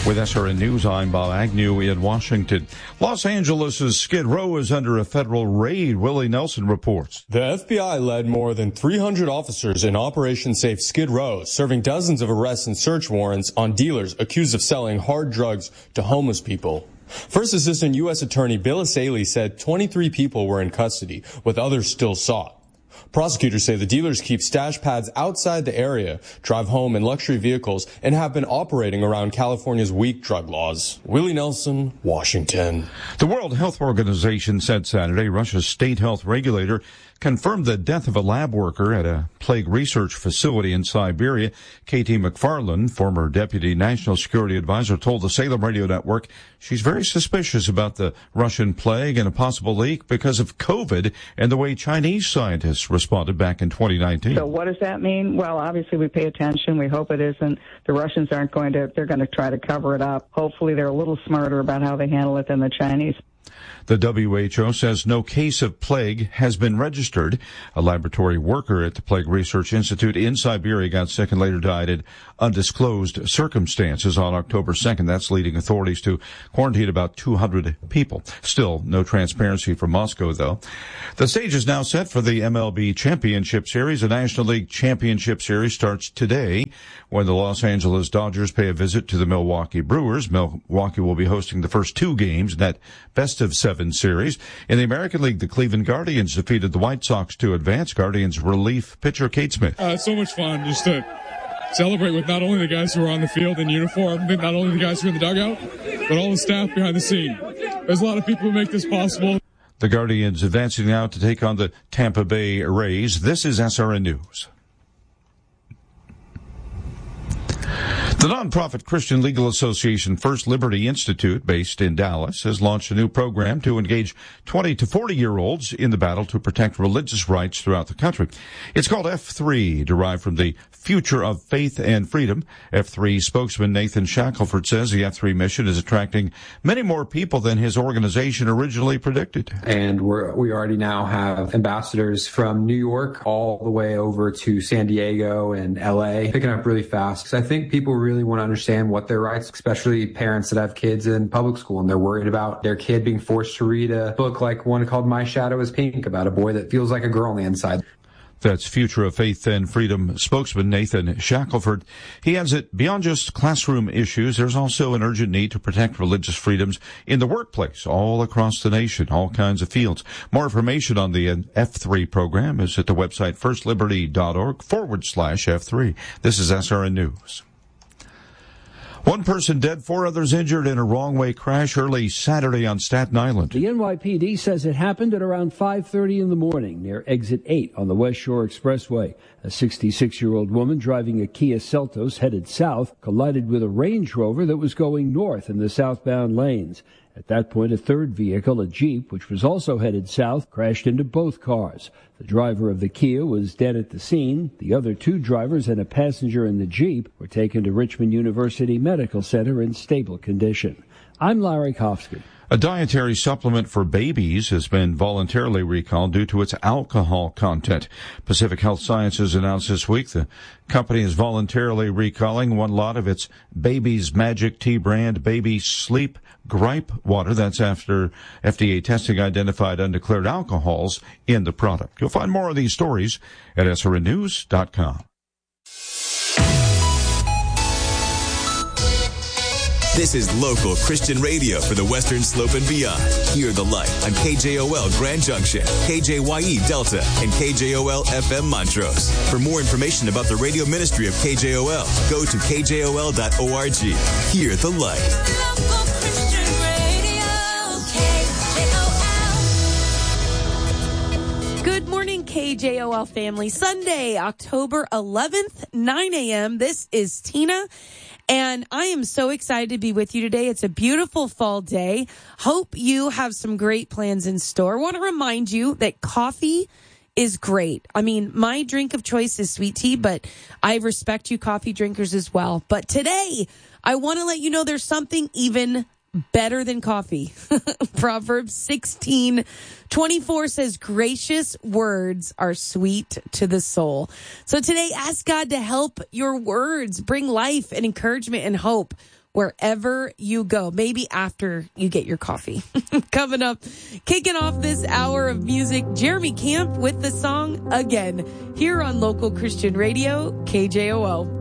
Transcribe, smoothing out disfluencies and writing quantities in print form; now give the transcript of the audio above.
With SRN News, I'm Bob Agnew in Washington. Los Angeles' Skid Row is under a federal raid, Willie Nelson reports. The FBI led more than 300 officers in Operation Safe Skid Row, serving dozens of arrests and search warrants on dealers accused of selling hard drugs to homeless people. First Assistant U.S. Attorney Bill Asaley said 23 people were in custody, with others still sought. Prosecutors say the dealers keep stash pads outside the area, drive home in luxury vehicles, and have been operating around California's weak drug laws. Willie Nelson, Washington. The World Health Organization said Saturday Russia's state health regulator confirmed the death of a lab worker at a plague research facility in Siberia. Katie McFarland, former deputy national security advisor, told the Salem Radio Network she's very suspicious about the Russian plague and a possible leak because of COVID and the way Chinese scientists responded back in 2019. So what does that mean? Well, obviously we pay attention. We hope it isn't. The Russians they're going to try to cover it up. Hopefully they're a little smarter about how they handle it than the Chinese. The WHO says no case of plague has been registered. A laboratory worker at the Plague Research Institute in Siberia got sick and later died in undisclosed circumstances on October 2nd. That's leading authorities to quarantine about 200 people. Still, no transparency from Moscow, though. The stage is now set for the MLB Championship Series. The National League Championship Series starts today when the Los Angeles Dodgers pay a visit to the Milwaukee Brewers. Milwaukee will be hosting the first two games in that best-of-7 series. In the American League, the Cleveland Guardians defeated the White Sox to advance. Guardians relief pitcher Kate Smith. It's so much fun just to celebrate with not only the guys who are on the field in uniform, not only the guys who are in the dugout, but all the staff behind the scene. There's a lot of people who make this possible. The Guardians advancing now to take on the Tampa Bay Rays. This is SRN News. The nonprofit Christian legal association First Liberty Institute, based in Dallas, has launched a new program to engage 20 to 40-year-olds in the battle to protect religious rights throughout the country. It's called F3, derived from the Future of Faith and Freedom. F3 spokesman Nathan Shackelford says the F3 mission is attracting many more people than his organization originally predicted. And we already now have ambassadors from New York all the way over to San Diego and LA, picking up really fast. Because I think people really want to understand what their rights, especially parents that have kids in public school and they're worried about their kid being forced to read a book like one called My Shadow is Pink about a boy that feels like a girl on the inside. That's Future of Faith and Freedom spokesman Nathan Shackelford. He adds that beyond just classroom issues, there's also an urgent need to protect religious freedoms in the workplace all across the nation, all kinds of fields. More information on the F3 program is at the website firstliberty.org/F3. This is SRN News. One person dead, 4 others injured in a wrong-way crash early Saturday on Staten Island. The NYPD says it happened at around 5:30 in the morning near Exit 8 on the West Shore Expressway. A 66-year-old woman driving a Kia Seltos headed south collided with a Range Rover that was going north in the southbound lanes. At that point, a third vehicle, a Jeep, which was also headed south, crashed into both cars. The driver of the Kia was dead at the scene. The other 2 drivers and a passenger in the Jeep were taken to Richmond University Medical Center in stable condition. I'm Larry Kofsky. A dietary supplement for babies has been voluntarily recalled due to its alcohol content. Pacific Health Sciences announced this week the company is voluntarily recalling one lot of its Baby's Magic Tea brand Baby Sleep Gripe Water. That's after FDA testing identified undeclared alcohols in the product. You'll find more of these stories at srnnews.com. This is local Christian radio for the Western Slope and beyond. Hear the light on KJOL Grand Junction, KJYE Delta, and KJOL FM Montrose. For more information about the radio ministry of KJOL, go to kjol.org. Hear the light. Local Christian radio, KJOL. Good morning, KJOL family. Sunday, October 11th, 9 a.m. This is Tina. And I am so excited to be with you today. It's a beautiful fall day. Hope you have some great plans in store. I want to remind you that coffee is great. I mean, my drink of choice is sweet tea, but I respect you coffee drinkers as well. But today, I want to let you know there's something even better than coffee. Proverbs 16:24 says, gracious words are sweet to the soul. So today, ask God to help your words bring life and encouragement and hope. wherever you go, maybe after you get your coffee. Coming up, kicking off this hour of music, Jeremy Camp with the song Again, here on Local Christian Radio, KJOL.